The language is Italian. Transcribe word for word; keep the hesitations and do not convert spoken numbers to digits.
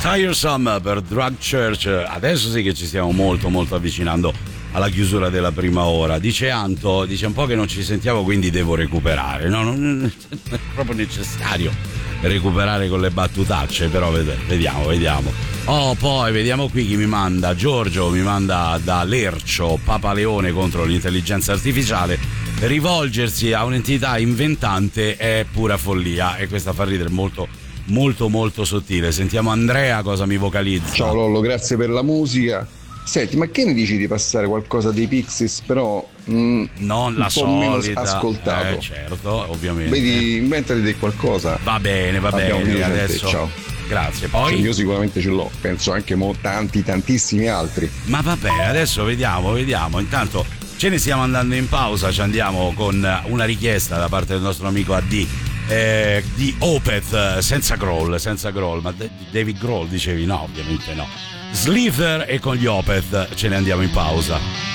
Tiresome per Drug Church. Adesso sì che ci stiamo molto molto avvicinando alla chiusura della prima ora. Dice Anto, dice un po' che non ci sentiamo, quindi devo recuperare. No, non è proprio necessario recuperare con le battutacce, però vediamo, vediamo. Oh, poi vediamo qui chi mi manda. Giorgio mi manda da Lercio, Papa Leone contro l'intelligenza artificiale. Rivolgersi a un'entità inventante è pura follia, e questa fa ridere, molto molto molto sottile. Sentiamo Andrea cosa mi vocalizza. Ciao Lollo, grazie per la musica. Senti, ma che ne dici di passare qualcosa dei Pixies, però mh, non la un po' solita, meno ascoltato? Eh, certo, ovviamente. Vedi, inventati di qualcosa. Va bene, va Abbiamo bene. Adesso. Ciao. Grazie. Poi cioè, io sicuramente ce l'ho, penso anche mo tanti, tantissimi altri. Ma vabbè, adesso vediamo, vediamo. Intanto ce ne stiamo andando in pausa, ci andiamo con una richiesta da parte del nostro amico A D. Eh, di Opeth, senza Grohl, senza Grohl, ma David Grohl dicevi? No, ovviamente no. Slither, e con gli Opeth ce ne andiamo in pausa.